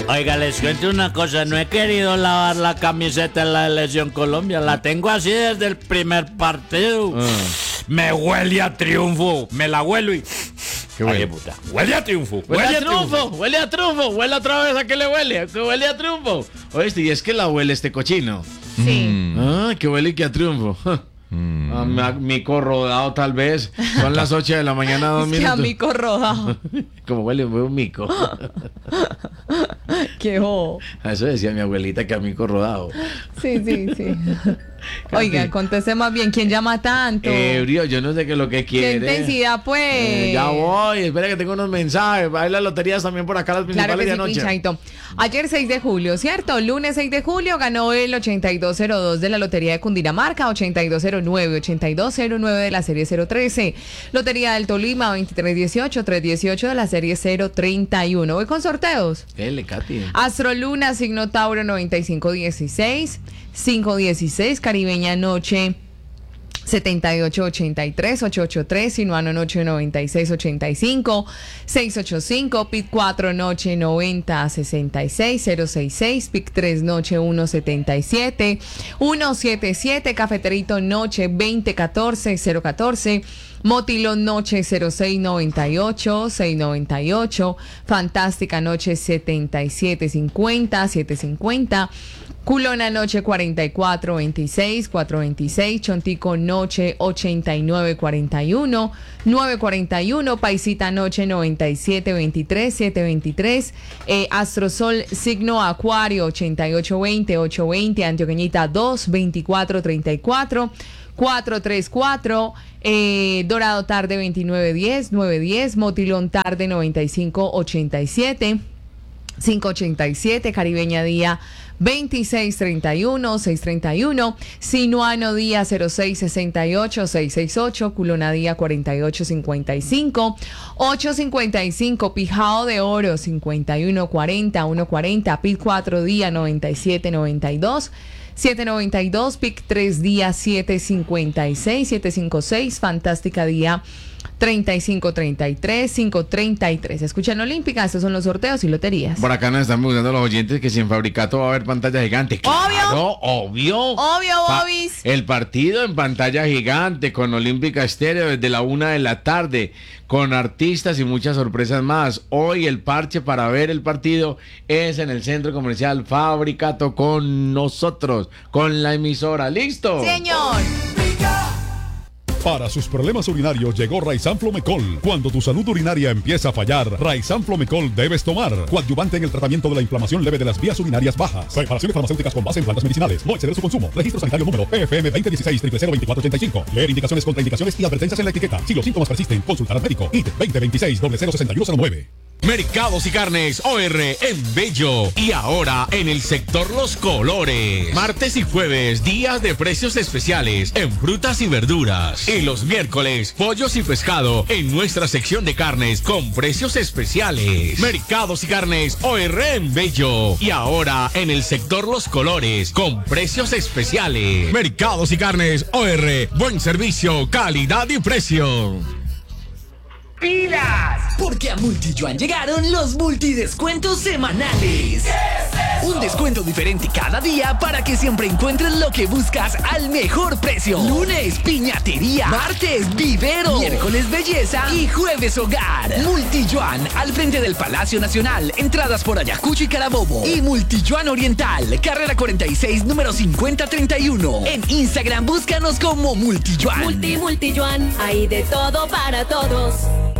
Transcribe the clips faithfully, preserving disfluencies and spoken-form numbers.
Oiga, les cuento una cosa, no he querido lavar la camiseta en la selección Colombia, la tengo así desde el primer partido. Uh. Me huele a triunfo, me la huelo y... ¿Qué huele? Ay, puta. Huele a triunfo, huele, huele a triunfo, triunfo, huele a triunfo, huele otra vez, ¿a qué le huele? ¿Que huele a triunfo? Oíste, y es que la huele este cochino. Sí. Mm. Ah, que huele y que a triunfo. Mm. A, mi, a mico rodado tal vez. Son las ocho de la mañana, dos es minutos. Que a mico rodado. Como huele, huele un mico. Qué jo. Eso decía mi abuelita, que a mico rodado. Sí, sí, sí. Oiga, conteste más bien, ¿quién llama tanto? Ebrio, yo no sé qué es lo que quiere. ¿Qué intensidad, pues? Eh, ya voy, espera que tengo unos mensajes. Hay las loterías también por acá, las principales claro que de sí, anoche. Pinchaito. Ayer seis de julio, ¿cierto? Lunes seis de julio ganó el ochenta y dos cero dos de la Lotería de Cundinamarca, ochenta y dos cero nueve, ochenta y dos cero nueve de la serie cero trece. Lotería del Tolima, veintitrés dieciocho, tres dieciocho de la serie cero treinta y uno. Voy con sorteos. Dele, Katy. Astro Luna, signo Tauro, noventa y cinco dieciséis, cinco dieciséis, Caribeña Noche setenta y ocho ochenta y tres, ochocientos ochenta y tres, Sinuano Noche noventa y seis ochenta y cinco, seiscientos ochenta y cinco, P I C cuatro Noche noventa sesenta y seis, cero sesenta y seis, P I C tres Noche ciento setenta y siete, ciento setenta y siete, Cafeterito Noche veinte catorce, cero catorce, Motilón Noche cero seis noventa y ocho, seiscientos noventa y ocho, Fantástica Noche setenta y siete cincuenta, setecientos cincuenta, Culona Noche cuarenta y cuatro veintiséis, cuatrocientos veintiséis, Chontico Noche ochenta y nueve cuarenta y uno, novecientos cuarenta y uno, Paisita Noche noventa y siete veintitrés, setecientos veintitrés, eh, Astrosol Signo Acuario ochenta y ocho veinte, ochocientos veinte, Antioqueñita dos veinticuatro treinta y cuatro, cuatrocientos treinta y cuatro, eh, Dorado Tarde veintinueve diez, novecientos diez, Motilón Tarde noventa y cinco ochenta y siete, quinientos ochenta y siete, Caribeña Día veintiséis treinta y uno, seiscientos treinta y uno, Sinuano Día cero seis sesenta y ocho, seiscientos sesenta y ocho, Culona Día cuarenta y ocho cincuenta y cinco, ochocientos cincuenta y cinco, Pijao de Oro cincuenta y uno cuarenta, ciento cuarenta, P I C cuatro Día noventa y siete noventa y dos, setecientos noventa y dos, P I C tres Día setecientos cincuenta y seis, setecientos cincuenta y seis, Fantástica Día treinta y cinco treinta y tres, quinientos treinta y tres. Escuchan Olímpica, estos son los sorteos y loterías. Por acá nos están preguntando los oyentes que si en Fabricato va a haber pantalla gigante. Obvio. Obvio. Obvio, Pa- Bobis. el partido en pantalla gigante con Olímpica Estéreo desde la una de la tarde, con artistas y muchas sorpresas más. Hoy el parche para ver el partido es en el Centro Comercial Fabricato con nosotros, con la emisora. ¿Listo? Señor. Para sus problemas urinarios llegó Raizan Flomecol. Cuando tu salud urinaria empieza a fallar, Raizan Flomecol debes tomar. Coadyuvante en el tratamiento de la inflamación leve de las vías urinarias bajas. Preparaciones farmacéuticas con base en plantas medicinales. No exceder su consumo. Registro sanitario número P F M veinte dieciséis, cero cero veinticuatro ochenta y cinco. Leer indicaciones, contraindicaciones y advertencias en la etiqueta. Si los síntomas persisten, consultar al médico. I T veinte veintiséis, cero cero sesenta y uno cero nueve. Mercados y Carnes O R en Bello y ahora en el sector Los Colores. Martes y jueves, días de precios especiales en frutas y verduras. Y los miércoles, pollos y pescado en nuestra sección de carnes con precios especiales. Mercados y Carnes O R en Bello y ahora en el sector Los Colores con precios especiales. Mercados y Carnes O R, buen servicio, calidad y precio. ¡Pilas! Porque a Multijuan llegaron los multidescuentos semanales. Un descuento diferente cada día para que siempre encuentres lo que buscas al mejor precio. Lunes, piñatería. Martes, vivero. Miércoles, belleza. Y jueves, hogar. Multijuan, al frente del Palacio Nacional. Entradas por Ayacucho y Carabobo. Y Multijuan Oriental, carrera cuarenta y seis, número cincuenta treinta y uno. En Instagram, búscanos como Multijuan. Multi, Multijuan, hay de todo para todos.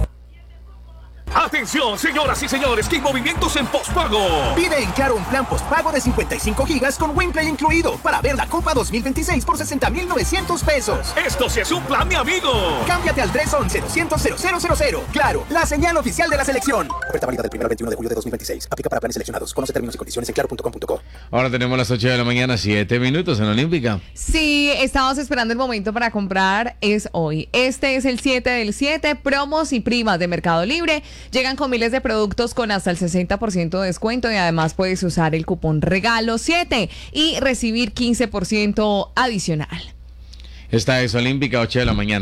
Atención, señoras y señores, que hay movimientos en pospago. Pide en Claro un plan pospago de cincuenta y cinco gigas con WinPlay incluido para ver la Copa dos mil veintiséis por sesenta mil novecientos pesos. Esto sí es un plan, mi amigo. Cámbiate al tres once, doscientos, cero cero cero cero. Claro, la señal oficial de la selección. Oferta válida del primero al veintiuno de julio de dos mil veintiséis. Aplica para planes seleccionados. Conoce términos y condiciones en claro punto com punto co. Ahora tenemos las ocho de la mañana, siete minutos en Olímpica. Sí, estamos esperando el momento para comprar, es hoy. Este es el siete del siete, promos y primas de Mercado Libre. Llegan con miles de productos con hasta el sesenta por ciento de descuento y además puedes usar el cupón regalo siete y recibir quince por ciento adicional. Esta es Olímpica, ocho de la mañana.